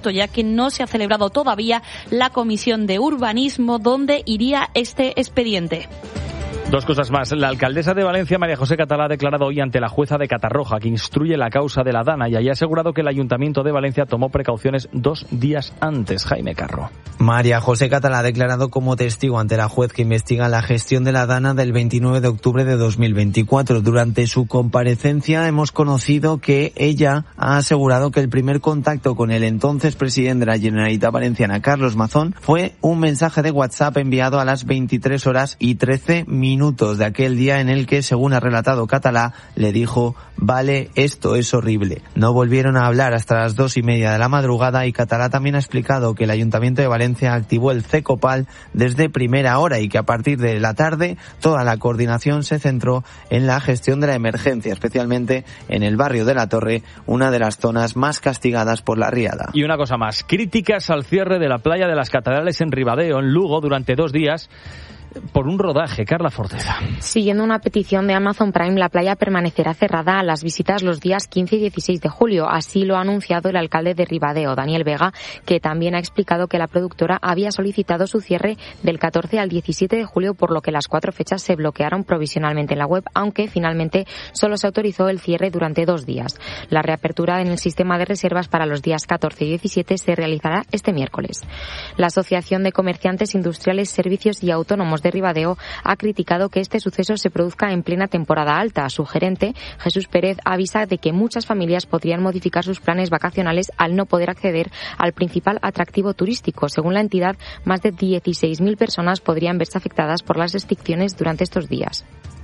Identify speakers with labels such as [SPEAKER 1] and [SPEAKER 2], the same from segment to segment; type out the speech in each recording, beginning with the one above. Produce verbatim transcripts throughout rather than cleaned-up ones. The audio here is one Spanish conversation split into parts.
[SPEAKER 1] agosto, ya que no se ha celebrado todavía la Comisión de Urbanismo donde iría este expediente.
[SPEAKER 2] Dos cosas más. La alcaldesa de Valencia, María José Catalá, ha declarado hoy ante la jueza de Catarroja que instruye la causa de la Dana y ha asegurado que el Ayuntamiento de Valencia tomó precauciones dos días antes. Jaime Carro.
[SPEAKER 3] María José Catalá ha declarado como testigo ante la juez que investiga la gestión de la Dana del veintinueve de octubre de dos mil veinticuatro. Durante su comparecencia hemos conocido que ella ha asegurado que el primer contacto con el entonces presidente de la Generalitat Valenciana, Carlos Mazón, fue un mensaje de WhatsApp enviado a las veintitrés horas y trece minutos de aquel día en el que, según ha relatado Catalá, le dijo: vale, esto es horrible. No volvieron a hablar hasta las dos y media de la madrugada y Catalá también ha explicado que el Ayuntamiento de Valencia activó el CECOPAL desde primera hora y que a partir de la tarde toda la coordinación se centró en la gestión de la emergencia, especialmente en el barrio de La Torre, una de las zonas más castigadas por la riada.
[SPEAKER 2] Y una cosa más, críticas al cierre de la playa de las Catedrales en Ribadeo, en Lugo, durante dos días por un rodaje. Carla Forteza.
[SPEAKER 4] Siguiendo una petición de Amazon Prime, la playa permanecerá cerrada a las visitas los días quince y dieciséis de julio. Así lo ha anunciado el alcalde de Ribadeo, Daniel Vega, que también ha explicado que la productora había solicitado su cierre del catorce al diecisiete de julio, por lo que las cuatro fechas se bloquearon provisionalmente en la web, aunque finalmente solo se autorizó el cierre durante dos días. La reapertura en el sistema de reservas para los días catorce y diecisiete se realizará este miércoles. La Asociación de Comerciantes Industriales, Servicios y Autónomos de Ribadeo ha criticado que este suceso se produzca en plena temporada alta. Su gerente, Jesús Pérez, avisa de que muchas familias podrían modificar sus planes vacacionales al no poder acceder al principal atractivo turístico. Según la entidad, más de dieciséis mil personas podrían verse afectadas por las restricciones durante estos días.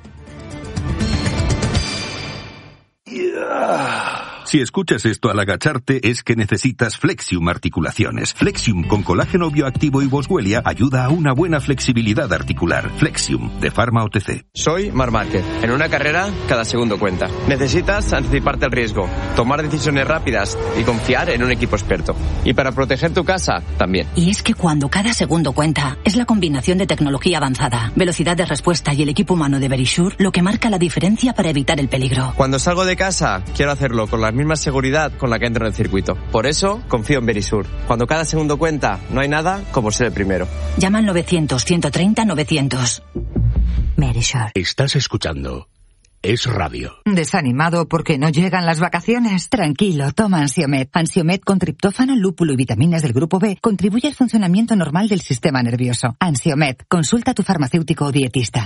[SPEAKER 5] Yeah. Si escuchas esto al agacharte es que necesitas Flexium Articulaciones. Flexium con colágeno bioactivo y boswellia ayuda a una buena flexibilidad articular. Flexium, de Pharma O T C.
[SPEAKER 6] Soy Mar Márquez. En una carrera, cada segundo cuenta. Necesitas anticiparte al riesgo, tomar decisiones rápidas y confiar en un equipo experto. Y para proteger tu casa, también.
[SPEAKER 7] Y es que cuando cada segundo cuenta, es la combinación de tecnología avanzada, velocidad de respuesta y el equipo humano de Verisure lo que marca la diferencia para evitar el peligro.
[SPEAKER 6] Cuando salgo de casa, quiero hacerlo con la misma seguridad con la que entro en el circuito. Por eso, confío en Verisure. Cuando cada segundo cuenta, no hay nada como ser el primero.
[SPEAKER 7] Llama al novecientos, ciento treinta, novecientos. Verisure.
[SPEAKER 8] Estás escuchando Es Radio.
[SPEAKER 9] ¿Desanimado porque no llegan las vacaciones? Tranquilo, toma Ansiomed. Ansiomed con triptófano, lúpulo y vitaminas del grupo B contribuye al funcionamiento normal del sistema nervioso. Ansiomed, consulta a tu farmacéutico o dietista.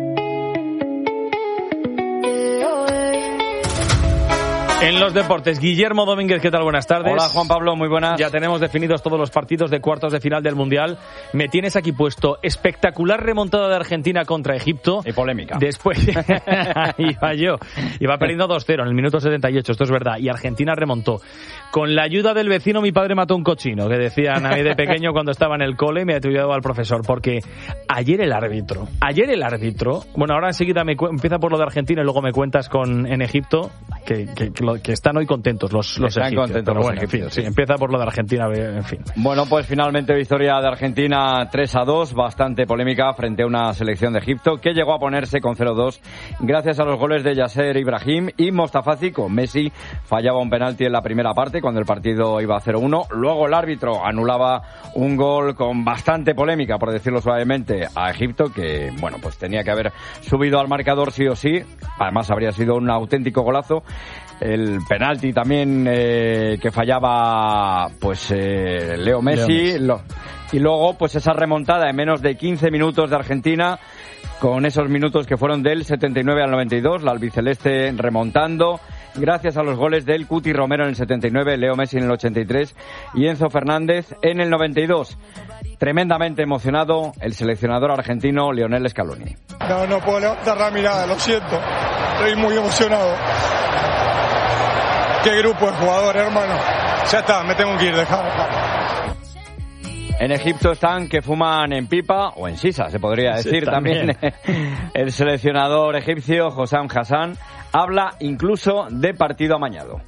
[SPEAKER 2] En los deportes, Guillermo Domínguez, ¿qué tal? Buenas tardes.
[SPEAKER 10] Hola, Juan Pablo, muy buenas.
[SPEAKER 2] Ya tenemos definidos todos los partidos de cuartos de final del Mundial. Me tienes aquí puesto espectacular remontada de Argentina contra Egipto.
[SPEAKER 10] Y polémica.
[SPEAKER 2] Después, iba yo, iba perdiendo dos cero en el minuto setenta y ocho, esto es verdad, y Argentina remontó. Con la ayuda del vecino, mi padre mató un cochino, que decían a mí de pequeño cuando estaba en el cole y me ayudaba al profesor, porque ayer el árbitro, ayer el árbitro, bueno, ahora enseguida me cu- empieza por lo de Argentina y luego me cuentas con en Egipto, que, que, que, lo, que están hoy contentos los, los
[SPEAKER 10] están
[SPEAKER 2] egipcios.
[SPEAKER 10] contentos
[SPEAKER 2] Pero
[SPEAKER 10] los
[SPEAKER 2] bueno, en fin,
[SPEAKER 10] egipcios,
[SPEAKER 2] sí,
[SPEAKER 10] sí.
[SPEAKER 2] empieza por lo de Argentina, en fin.
[SPEAKER 10] Bueno, pues finalmente victoria de Argentina tres a dos, bastante polémica frente a una selección de Egipto que llegó a ponerse con cero dos gracias a los goles de Yasser Ibrahim y Mostafa Zico. Messi fallaba un penalti en la primera parte cuando el partido iba a cero uno. Luego el árbitro anulaba un gol con bastante polémica, por decirlo suavemente, a Egipto, que, bueno, pues tenía que haber subido al marcador sí o sí. Además habría sido un auténtico golazo. El penalti también eh, que fallaba pues eh, Leo Messi, Leo Messi. Lo, y luego pues esa remontada en menos de quince minutos de Argentina, con esos minutos que fueron del setenta y nueve al noventa y dos, la albiceleste remontando gracias a los goles del Cuti Romero en el setenta y nueve, Leo Messi en el ochenta y tres y Enzo Fernández en el noventa y dos. Tremendamente emocionado el seleccionador argentino Lionel Scaloni.
[SPEAKER 11] No, no puedo levantar la mirada, lo siento, estoy muy emocionado. Qué grupo de jugadores, hermano. Ya está, me tengo que ir, dejad.
[SPEAKER 10] En Egipto están que fuman en pipa, o en sisa, se podría decir sí, también. también. El seleccionador egipcio, Hossam Hassan, habla incluso de partido amañado.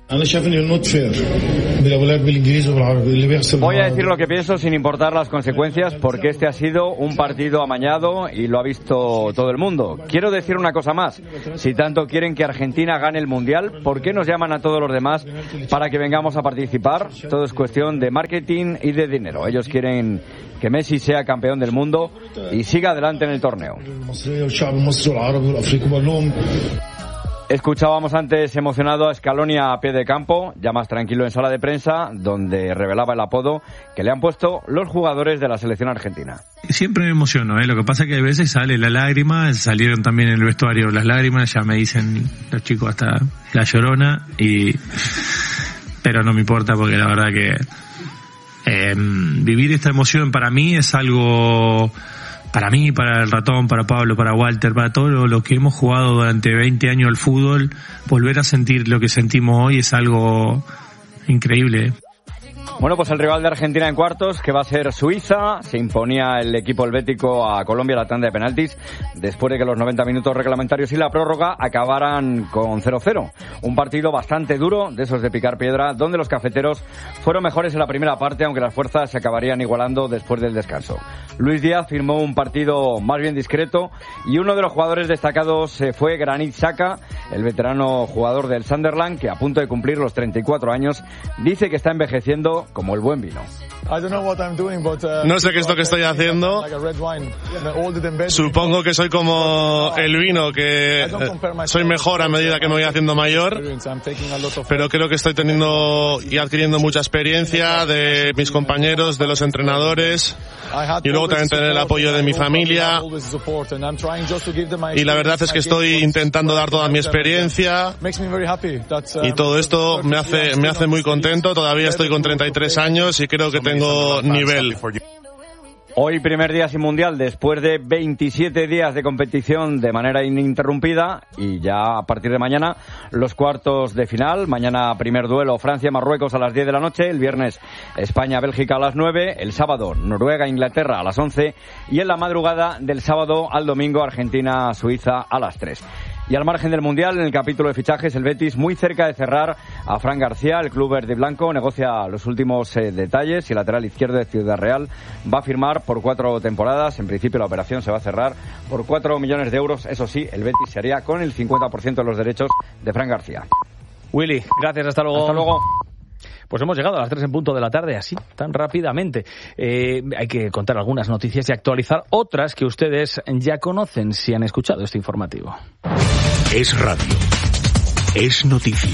[SPEAKER 10] Voy a decir lo que pienso sin importar las consecuencias, porque este ha sido un partido amañado y lo ha visto todo el mundo. Quiero decir una cosa más. Si tanto quieren que Argentina gane el Mundial, ¿por qué nos llaman a todos los demás para que vengamos a participar? Todo es cuestión de marketing y de dinero. Ellos quieren que Messi sea campeón del mundo y siga adelante en el torneo. Escuchábamos antes emocionado a Scaloni a pie de campo, ya más tranquilo en sala de prensa, donde revelaba el apodo que le han puesto los jugadores de la selección argentina.
[SPEAKER 12] Siempre me emociono, ¿eh? Lo que pasa es que a veces sale la lágrima, salieron también en el vestuario las lágrimas, ya me dicen los chicos hasta la llorona, y pero no me importa porque la verdad que eh, vivir esta emoción para mí es algo... Para mí, para el ratón, para Pablo, para Walter, para todos los que hemos jugado durante veinte años al fútbol, volver a sentir lo que sentimos hoy es algo increíble.
[SPEAKER 10] Bueno, pues el rival de Argentina en cuartos, que va a ser Suiza, se imponía el equipo helvético a Colombia la tanda de penaltis, después de que los noventa minutos reglamentarios y la prórroga acabaran con cero cero. Un partido bastante duro, de esos de picar piedra, donde los cafeteros fueron mejores en la primera parte, aunque las fuerzas se acabarían igualando después del descanso. Luis Díaz firmó un partido más bien discreto y uno de los jugadores destacados fue Granit Xhaka, el veterano jugador del Sunderland, que a punto de cumplir los treinta y cuatro años, dice que está envejeciendo como el buen vino.
[SPEAKER 13] No sé qué es lo que estoy haciendo. Supongo que soy como el vino, que soy mejor a medida que me voy haciendo mayor, pero creo que estoy teniendo y adquiriendo mucha experiencia de mis compañeros, de los entrenadores, y luego también tener el apoyo de mi familia. Y la verdad es que estoy intentando dar toda mi experiencia, y todo esto me hace, me hace muy contento. Todavía estoy con treinta y tres años y creo que tengo nivel.
[SPEAKER 10] Hoy primer día sin mundial después de veintisiete días de competición de manera ininterrumpida, y ya a partir de mañana los cuartos de final. Mañana primer duelo Francia-Marruecos a las diez de la noche, el viernes España-Bélgica a las nueve, el sábado Noruega-Inglaterra a las once y en la madrugada del sábado al domingo Argentina-Suiza a las tres. Y al margen del Mundial, en el capítulo de fichajes, el Betis muy cerca de cerrar a Fran García. El club verde y blanco negocia los últimos eh, detalles y el lateral izquierdo de Ciudad Real va a firmar por cuatro temporadas. En principio la operación se va a cerrar por cuatro millones de euros. Eso sí, el Betis se haría con el cincuenta por ciento de los derechos de Fran García.
[SPEAKER 2] Willy, gracias, hasta luego.
[SPEAKER 10] Hasta luego.
[SPEAKER 2] Pues hemos llegado a las tres en punto de la tarde, así, tan rápidamente. Eh, hay que contar algunas noticias y actualizar otras que ustedes ya conocen si han escuchado este informativo.
[SPEAKER 8] Es radio. Es noticia.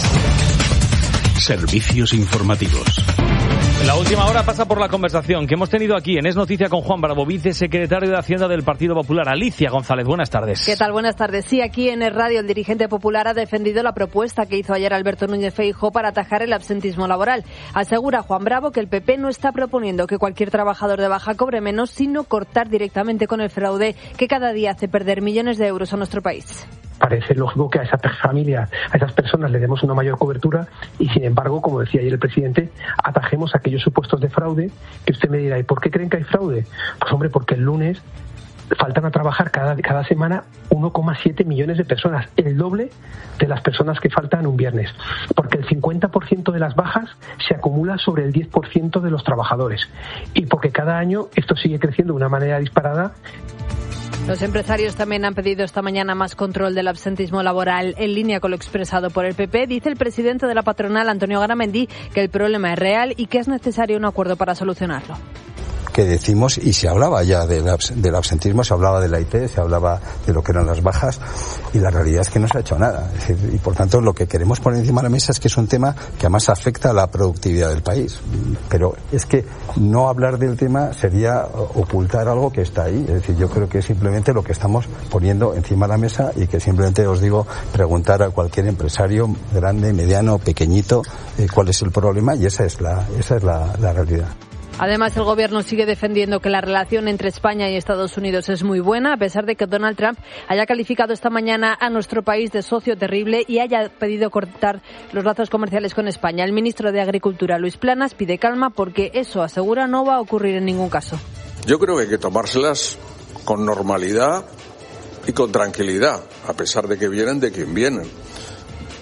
[SPEAKER 8] Servicios informativos.
[SPEAKER 2] La última hora pasa por la conversación que hemos tenido aquí en Es Noticia con Juan Bravo, vicesecretario de Hacienda del Partido Popular. Alicia González, buenas tardes.
[SPEAKER 14] ¿Qué tal? Buenas tardes. Sí, aquí en Es Radio el dirigente popular ha defendido la propuesta que hizo ayer Alberto Núñez Feijóo para atajar el absentismo laboral. Asegura Juan Bravo que el P P no está proponiendo que cualquier trabajador de baja cobre menos, sino cortar directamente con el fraude que cada día hace perder millones de euros a nuestro país.
[SPEAKER 15] Parece lógico que a esas familias, a esas personas le demos una mayor cobertura y, sin embargo, como decía ayer el presidente, atajemos aquellos supuestos de fraude que usted me dirá, ¿y por qué creen que hay fraude? Pues hombre, porque el lunes faltan a trabajar cada, cada semana uno coma siete millones de personas, el doble de las personas que faltan un viernes, porque el cincuenta por ciento de las bajas se acumula sobre el diez por ciento de los trabajadores y porque cada año esto sigue creciendo de una manera disparada.
[SPEAKER 14] Los empresarios también han pedido esta mañana más control del absentismo laboral, en línea con lo expresado por el P P. Dice el presidente de la patronal, Antonio Garamendi, que el problema es real y que es necesario un acuerdo para solucionarlo.
[SPEAKER 16] Que decimos, y se hablaba ya del, abs- del absentismo, se hablaba de la I T, se hablaba de lo que eran las bajas, y la realidad es que no se ha hecho nada. Es decir, y por tanto lo que queremos poner encima de la mesa es que es un tema que además afecta a la productividad del país. Pero es que no hablar del tema sería ocultar algo que está ahí. Es decir, yo creo que es simplemente lo que estamos poniendo encima de la mesa y que simplemente os digo, preguntar a cualquier empresario, grande, mediano, pequeñito, eh, cuál es el problema, y esa es la, esa es la, la realidad.
[SPEAKER 14] Además, el gobierno sigue defendiendo que la relación entre España y Estados Unidos es muy buena, a pesar de que Donald Trump haya calificado esta mañana a nuestro país de socio terrible y haya pedido cortar los lazos comerciales con España. El ministro de Agricultura, Luis Planas, pide calma porque eso, asegura, no va a ocurrir en ningún caso.
[SPEAKER 17] Yo creo que hay que tomárselas con normalidad y con tranquilidad, a pesar de que vienen de quien vienen.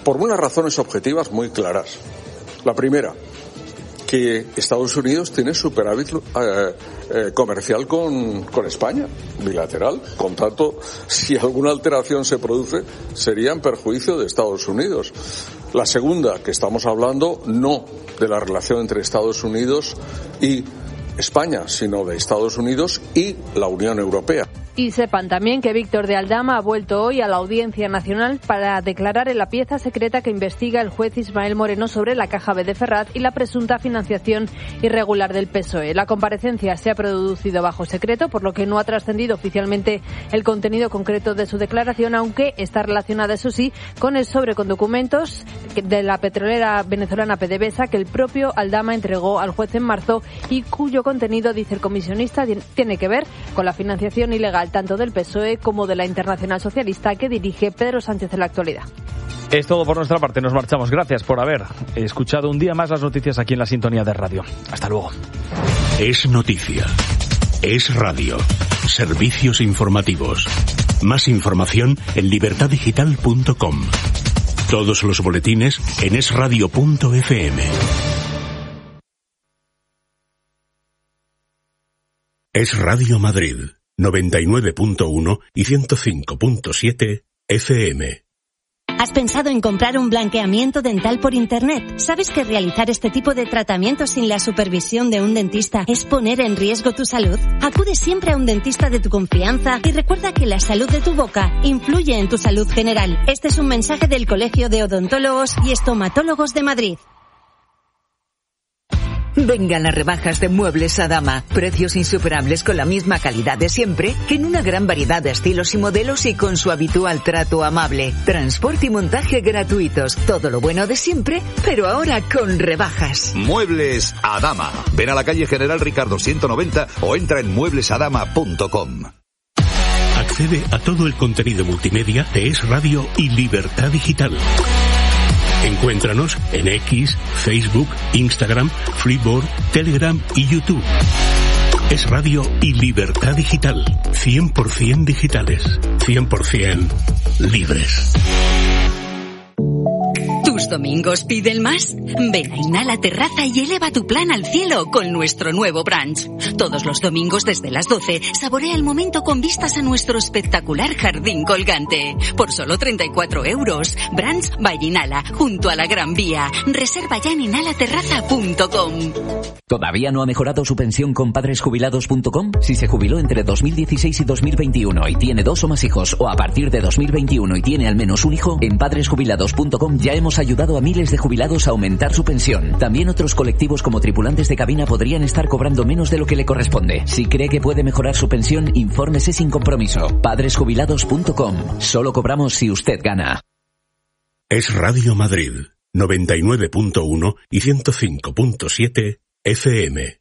[SPEAKER 17] por unas razones objetivas muy claras. La primera, que Estados Unidos tiene superávit eh, eh, comercial con, con España, bilateral. Con tanto, si alguna alteración se produce, sería en perjuicio de Estados Unidos. La segunda, que estamos hablando no de la relación entre Estados Unidos y España, sino de Estados Unidos y la Unión Europea.
[SPEAKER 14] Y sepan también que Víctor de Aldama ha vuelto hoy a la Audiencia Nacional para declarar en la pieza secreta que investiga el juez Ismael Moreno sobre la Caja B de Ferraz y la presunta financiación irregular del P S O E. La comparecencia se ha producido bajo secreto, por lo que no ha trascendido oficialmente el contenido concreto de su declaración, aunque está relacionada, eso sí, con el sobre con documentos de la petrolera venezolana PDVSA que el propio Aldama entregó al juez en marzo y cuyo contenido, dice el comisionista, tiene que ver con la financiación ilegal tanto del P S O E como de la Internacional Socialista que dirige Pedro Sánchez en la actualidad.
[SPEAKER 2] Es todo por nuestra parte, nos marchamos. Gracias por haber escuchado un día más las noticias aquí en la sintonía de radio. Hasta luego.
[SPEAKER 8] Es noticia. Es radio. Servicios informativos. Más información en libertad digital punto com. Todos los boletines en es radio punto efe eme. Es Radio Madrid. noventa y nueve punto uno y ciento cinco punto siete efe eme.
[SPEAKER 18] ¿Has pensado en comprar un blanqueamiento dental por Internet? ¿Sabes que realizar este tipo de tratamientos sin la supervisión de un dentista es poner en riesgo tu salud? Acude siempre a un dentista de tu confianza y recuerda que la salud de tu boca influye en tu salud general. Este es un mensaje del Colegio de Odontólogos y Estomatólogos de Madrid.
[SPEAKER 19] Vengan las rebajas de Muebles Adama. Precios insuperables con la misma calidad de siempre, en una gran variedad de estilos y modelos y con su habitual trato amable. Transporte y montaje gratuitos. Todo lo bueno de siempre, pero ahora con rebajas.
[SPEAKER 20] Muebles Adama. Ven a la calle General Ricardo ciento noventa o entra en muebles adama punto com.
[SPEAKER 8] Accede a todo el contenido multimedia de Es Radio y Libertad Digital. Encuéntranos en X, Facebook, Instagram, Freeboard, Telegram y YouTube. Es Radio y Libertad Digital. cien por ciento digitales. cien por ciento libres.
[SPEAKER 21] ¿Tus domingos piden más? Ven a Inhala Terraza y eleva tu plan al cielo con nuestro nuevo brunch. Todos los domingos desde las doce, saborea el momento con vistas a nuestro espectacular jardín colgante. Por solo treinta y cuatro euros. Brunch by Inhala, junto a la Gran Vía. Reserva ya en inhala terraza punto com.
[SPEAKER 22] ¿Todavía no ha mejorado su pensión con padres jubilados punto com? Si se jubiló entre dos mil dieciséis y dos mil veintiuno y tiene dos o más hijos, o a partir de dos mil veintiuno y tiene al menos un hijo, en padres jubilados punto com ya hemos ayudado a miles de jubilados a aumentar su pensión. También otros colectivos como tripulantes de cabina podrían estar cobrando menos de lo que le corresponde. Si cree que puede mejorar su pensión, infórmese sin compromiso. padres jubilados punto com. Solo cobramos si usted gana.
[SPEAKER 8] Es Radio Madrid, noventa y nueve punto uno y ciento cinco punto siete efe eme.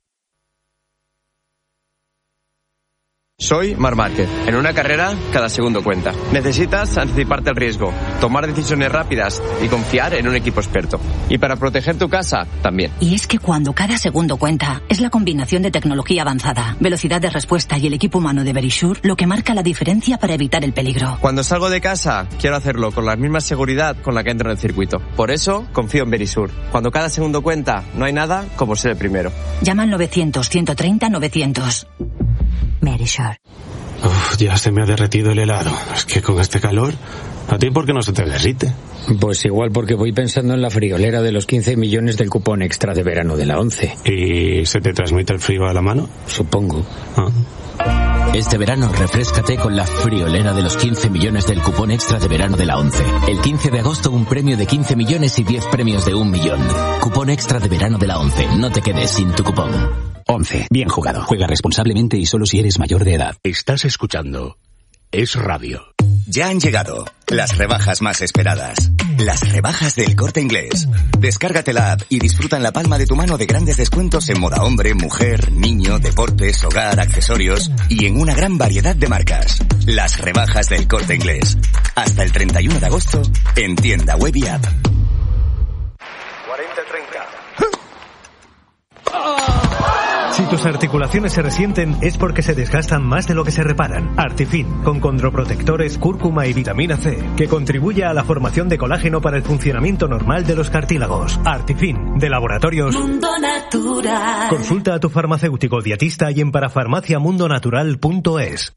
[SPEAKER 6] Soy Marc Márquez. En una carrera, cada segundo cuenta. Necesitas anticiparte al riesgo, tomar decisiones rápidas y confiar en un equipo experto. Y para proteger tu casa, también.
[SPEAKER 7] Y es que cuando cada segundo cuenta, es la combinación de tecnología avanzada, velocidad de respuesta y el equipo humano de Verisure lo que marca la diferencia para evitar el peligro.
[SPEAKER 6] Cuando salgo de casa, quiero hacerlo con la misma seguridad con la que entro en el circuito. Por eso, confío en Verisure. Cuando cada segundo cuenta, no hay nada como ser el primero.
[SPEAKER 7] Llama al novecientos, ciento treinta, novecientos. Verisure.
[SPEAKER 12] Uf, ya se me ha derretido el helado. Es que con este calor, ¿a ti por qué no se te derrite?
[SPEAKER 23] Pues igual porque voy pensando en la friolera de los quince millones del cupón extra de verano de la ONCE.
[SPEAKER 12] ¿Y se te transmite el frío a la mano?
[SPEAKER 23] Supongo.
[SPEAKER 12] Ah.
[SPEAKER 24] Este verano refréscate con la friolera de los quince millones del cupón extra de verano de la ONCE. El quince de agosto un premio de quince millones y diez premios de un millón. Cupón extra de verano de la ONCE. No te quedes sin tu cupón. once. Bien jugado. Juega responsablemente y solo si eres mayor de edad.
[SPEAKER 8] Estás escuchando Es Radio.
[SPEAKER 25] Ya han llegado las rebajas más esperadas. Las rebajas del Corte Inglés. Descárgate la app y disfruta en la palma de tu mano de grandes descuentos en moda hombre, mujer, niño, deportes, hogar, accesorios y en una gran variedad de marcas. Las rebajas del Corte Inglés. Hasta el treinta y uno de agosto en tienda web y app.
[SPEAKER 17] cuarenta treinta.
[SPEAKER 1] Si tus articulaciones se resienten es porque se desgastan más de lo que se reparan. Artifin, con condroprotectores, cúrcuma y vitamina C, que contribuye a la formación de colágeno para el funcionamiento normal de los cartílagos. Artifin, de Laboratorios
[SPEAKER 3] Mundo Natural.
[SPEAKER 1] Consulta a tu farmacéutico dietista y en parafarmaciamundonatural punto es.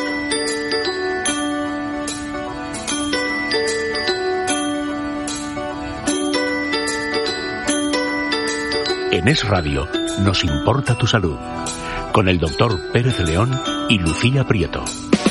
[SPEAKER 8] En Es Radio nos importa tu salud, con el doctor Pérez León y Lucía Prieto.